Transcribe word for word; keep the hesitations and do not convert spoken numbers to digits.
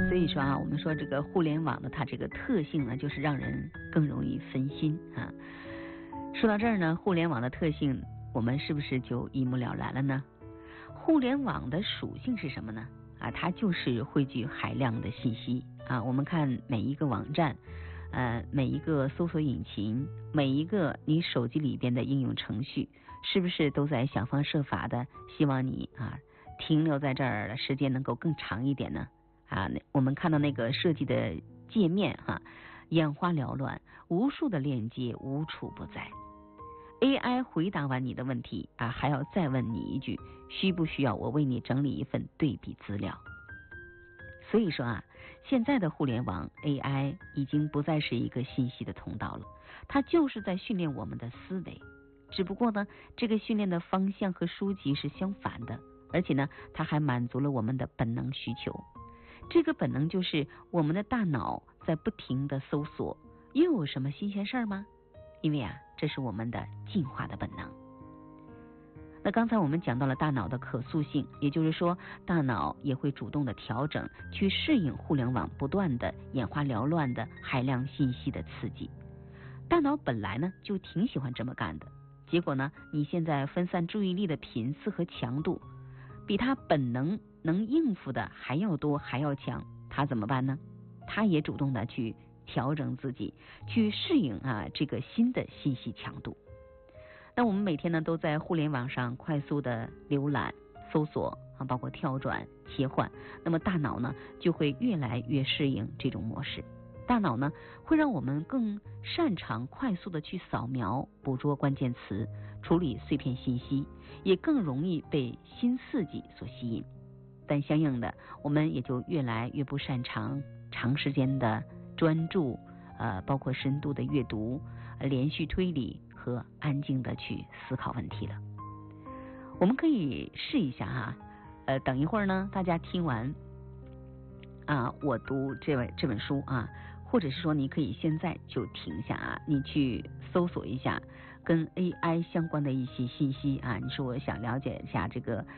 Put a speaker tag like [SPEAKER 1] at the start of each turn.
[SPEAKER 1] 所以说啊，我们说这个互联网的它这个特性呢，就是让人更容易分心啊。说到这儿呢，互联网的特性，我们是不是就一目了然了呢？互联网的属性是什么呢？啊，它就是汇聚海量的信息啊。我们看每一个网站，呃，每一个搜索引擎，每一个你手机里边的应用程序，是不是都在想方设法的希望你啊停留在这儿的时间能够更长一点呢？啊，那我们看到那个设计的界面哈、啊，眼花缭乱，无数的链接无处不在。A I 回答完你的问题啊，还要再问你一句，需不需要我为你整理一份对比资料？所以说啊，现在的互联网 A I 已经不再是一个信息的通道了，它就是在训练我们的思维。只不过呢，这个训练的方向和书籍是相反的，而且呢，它还满足了我们的本能需求。这个本能就是我们的大脑在不停的搜索，又有什么新鲜事儿吗？因为啊，这是我们的进化的本能。那刚才我们讲到了大脑的可塑性，也就是说，大脑也会主动的调整，去适应互联网不断的眼花缭乱的海量信息的刺激。大脑本来呢就挺喜欢这么干的，结果呢，你现在分散注意力的频次和强度，比它本能能应付的还要多还要强，它怎么办呢？它也主动的去调整自己，去适应啊这个新的信息强度。那我们每天呢都在互联网上快速的浏览、搜索啊，包括跳转、切换，那么大脑呢就会越来越适应这种模式。大脑呢会让我们更擅长快速的去扫描、捕捉关键词、处理碎片信息，也更容易被新刺激所吸引。但相应的，我们也就越来越不擅长长时间的专注，呃，包括深度的阅读、连续推理和安静的去思考问题了。我们可以试一下哈，呃，等一会儿呢，大家听完啊，我读这位这本书啊，或者是说你可以现在就停下啊，你去搜索一下跟 A I 相关的一些信息啊，你说我想了解一下这个